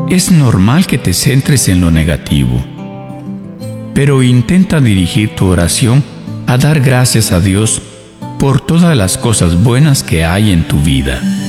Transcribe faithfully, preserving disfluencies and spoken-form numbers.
Es normal que te centres en lo negativo, pero intenta dirigir tu oración a dar gracias a Dios por todas las cosas buenas que hay en tu vida.